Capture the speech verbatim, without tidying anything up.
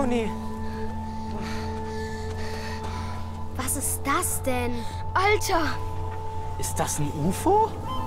Leonie. Was ist das denn? Alter! Ist das ein U F O?